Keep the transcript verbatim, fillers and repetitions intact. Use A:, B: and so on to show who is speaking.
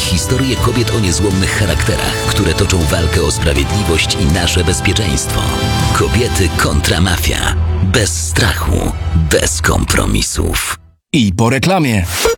A: historie kobiet o niezłomnych charakterach, które toczą walkę o sprawiedliwość i nasze bezpieczeństwo. Kobiety kontra mafia. Bez strachu, bez kompromisów.
B: I po reklamie.